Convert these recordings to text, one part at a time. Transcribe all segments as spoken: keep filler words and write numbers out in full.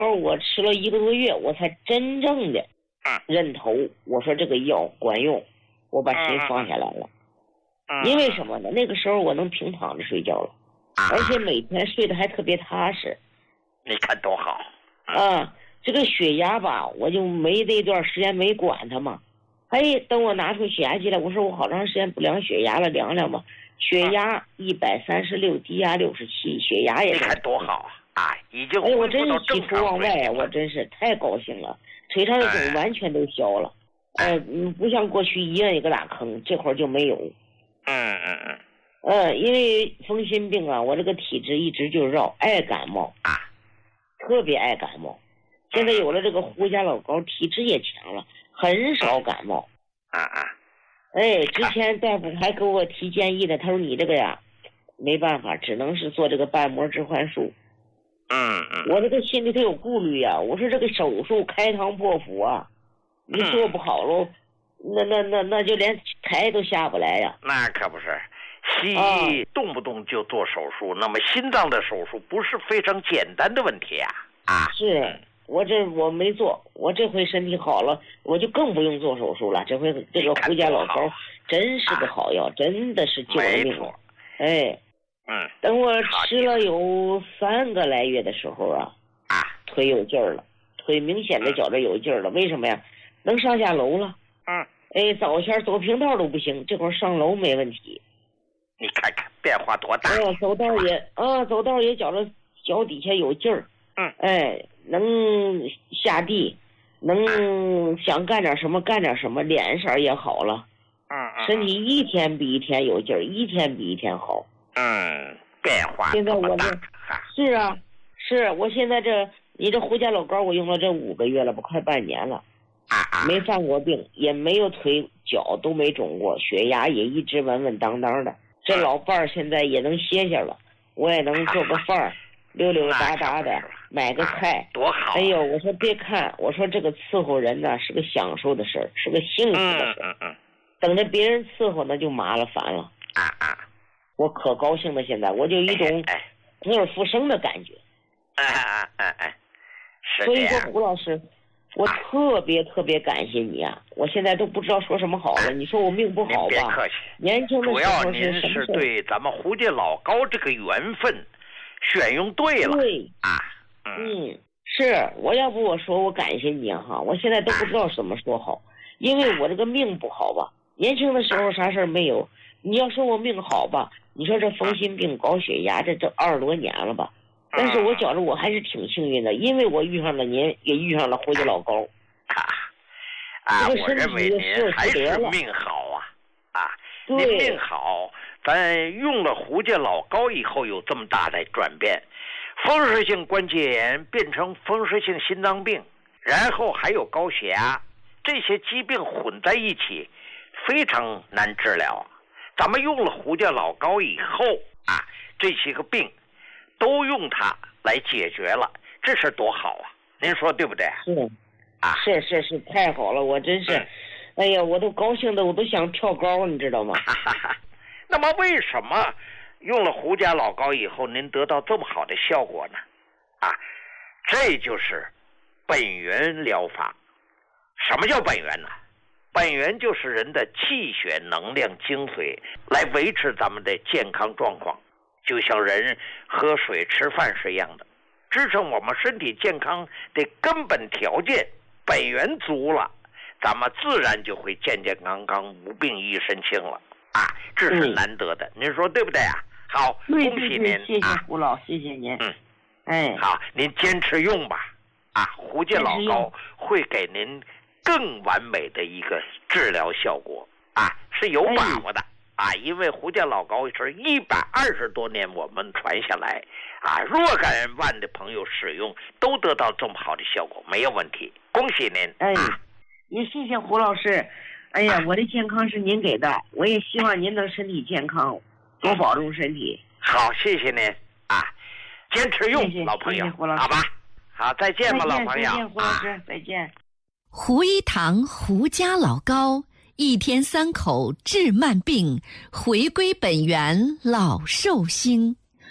后我吃了一个多月，我才真正的认头，我说这个药管用，我把心放下来了。因为什么呢？那个时候我能平躺着睡觉了，而且每天睡得还特别踏实。 你看多好啊！这个血压吧，我就没那段时间没管它嘛。哎，等我拿出血压计来，我说我好长时间不量血压了，量量吧。血压一百三十六，低压六十七，血压也。 你看多好啊！已经哎，我真是喜出望外，我真是太高兴了。腿上的肿完全都消了，哎、呃，嗯，不像过去一摁一个大坑，这会儿就没有。 嗯嗯嗯。 呃，因为风心病啊，我这个体质一直就绕，爱感冒啊， 特别爱感冒。现在有了这个胡家老膏，体质也强了，很少感冒。 啊啊。 哎，之前大夫还给我提建议的，他说你这个呀，没办法，只能是做这个瓣膜置换术。 嗯嗯。 我这个心里头有顾虑呀、啊，我说这个手术开膛破腹啊，你做不好喽，嗯、那那那那就连台都下不来呀。 那可不是，西医动不动就做手术，啊、那么心脏的手术不是非常简单的问题啊啊！ 是。我这我没做，我这回身体好了，我就更不用做手术了。这回这个胡家老膏真是个好药，啊、真的是救了命了。哎， 嗯， 等我吃了有三个来月的时候啊， 啊， 腿有劲儿了，腿明显的觉着有劲儿了。为什么呀？能上下楼了。 嗯， 哎，早前走平道都不行，这会儿上楼没问题。 你看看变化多大！ 哦，走道也啊，走道也觉着脚底下有劲儿。 嗯， 哎，能下地，能想干点什么干点什么，脸色也好了。 嗯嗯， 身体一天比一天有劲儿，一天比一天好。 嗯，变化现在我这是啊，是我现在这你这胡家老膏我用了这五个月了，不快半年了， 啊没犯过病，也没有腿脚都没肿过，血压也一直稳稳当当的。这老伴儿现在也能歇歇了，我也能做个饭儿。溜溜达达的买个菜、 啊、多好！ 哎呦，我说别看，我说这个伺候人呢是个享受的事儿，是个幸福的事儿。 嗯嗯嗯。 等着别人伺候那就麻了烦了。 啊啊！ 我可高兴了，现在我就一种死而复生的感觉。 哎哎哎哎，是所以说胡老师，我特别特别感谢你啊！我现在都不知道说什么好了。你说我命不好吧？ 别客气。 年轻的时候是主要您是对咱们胡家老膏这个缘分。选用对了， 对啊， 嗯，嗯是我要不我说我感谢你哈，我现在都不知道怎么说好，因为我这个命不好吧，年轻的时候啥事儿没有，你要说我命好吧，你说这风心病高血压这这二十多年了吧，但是我觉着我还是挺幸运的，因为我遇上了您，也遇上了胡家老膏， 啊，啊，我认为您还是命好啊，啊，您命好。咱用了胡家老膏以后有这么大的转变，风湿性关节炎变成风湿性心脏病，然后还有高血压，这些疾病混在一起非常难治疗。咱们用了胡家老膏以后啊，这些个病都用它来解决了，这事多好啊！您说对不对？ 是啊， 是是是，太好了，我真是，嗯、哎呀，我都高兴的我都想跳高，你知道吗？ 那么为什么用了胡家老膏以后您得到这么好的效果呢？啊，这就是本源疗法。什么叫本源呢？本源就是人的气血能量精髓，来维持咱们的健康状况，就像人喝水吃饭是一样的，支撑我们身体健康的根本条件本源足了，咱们自然就会健健康康无病一身轻了啊，这是难得的，嗯、您说对不对啊？好， 恭喜您， 谢谢胡老，谢谢您。 嗯， 哎， 好，您坚持用吧，啊，胡家老膏会给您更完美的一个治疗效果啊，是有把握的、哎、啊，因为胡家老膏是一百二十多年我们传下来啊，若干万的朋友使用都得到这么好的效果，没有问题，恭喜您。 哎，也谢谢胡老师。哎呀，我的健康是您给的，我也希望您能身体健康，多保重身体。 好，谢谢您啊，坚持用， 谢谢老朋友， 谢谢胡老师好吧，好，再见吧，老朋友。 再见，胡老师，啊、再见。 胡一堂胡家老膏，一天三口治慢病，回归本源老寿星。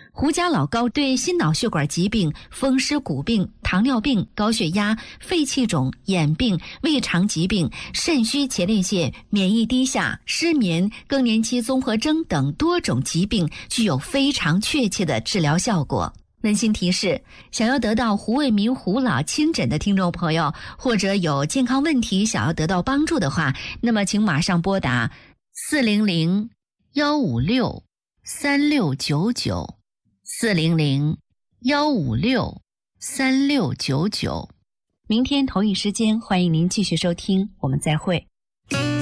胡家老膏对心脑血管疾病、风湿骨病、糖尿病、高血压、肺气肿、眼病、胃肠疾病、肾虚前列腺、免疫低下、失眠、更年期综合征等多种疾病具有非常确切的治疗效果。温馨提示，想要得到胡卫民胡老亲诊的听众朋友，或者有健康问题想要得到帮助的话，那么请马上拨打四零零幺五六三六九九四零零幺五六三六九九。明天同一时间，欢迎您继续收听，我们再会。